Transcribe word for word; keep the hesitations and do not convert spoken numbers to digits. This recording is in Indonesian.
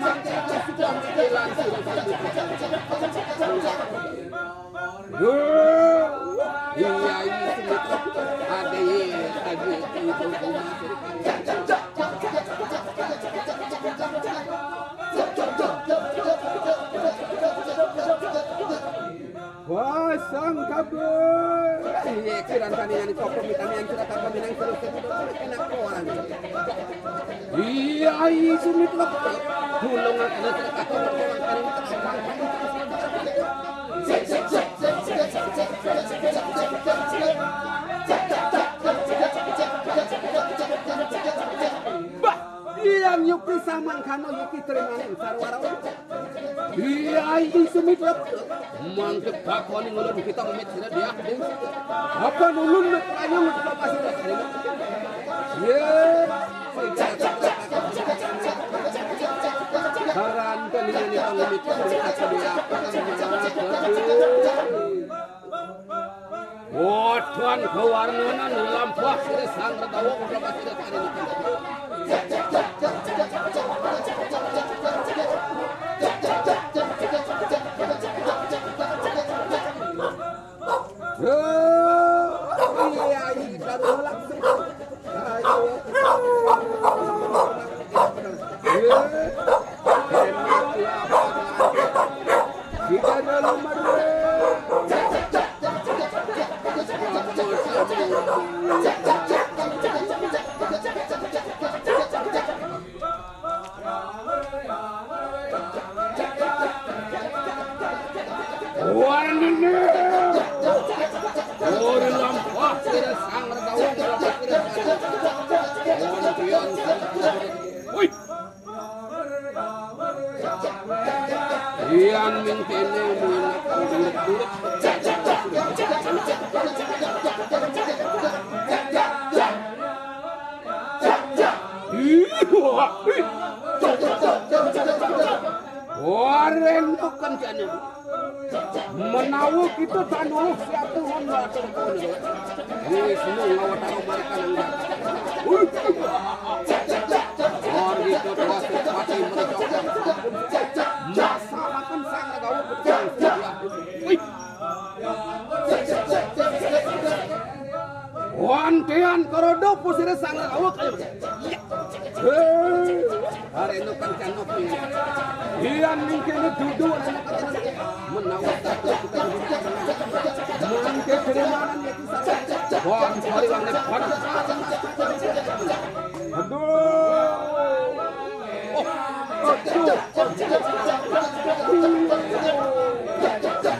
Wasang kabel. Iya, kiran tani yang toko mitani yang kita tanpa minang terus enak orang. Iya, itu mitlo. Tulung aku terkata orang kali Bah, iya nyuki saman kano yuki terima sarwara. Iya, itu mitlo. Mangkep bakwan yang ngulun kita umit sila dia apa nulun na kayong lepas sila sila yeah karan kali ini pangumit kita dia oh tuan kewarnanan lampah sila sangka tahu lepas sila kali ini Iyan mintene muinak dulit-dulit. Waren kan jane. Menawu kita tanu siatu hon latung pun. Ini semua ngawat mereka nang. Or gitu terus mati mereka. Masalah kan sangat gaul betul. Wantian korodo pusire sangat gaul kayak begini. Hari itu kan canok ini. Ian mungkin duduk menawar takut kita mungkin kerimanan ya kisah. Wah, sorry bang depan. Aduh. Aduh.